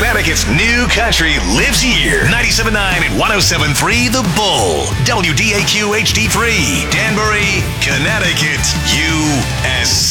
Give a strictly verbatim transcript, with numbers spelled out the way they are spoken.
Connecticut's new country lives here. ninety-seven point nine and one oh seven point three The Bull. W D A Q H D three. Danbury, Connecticut. U S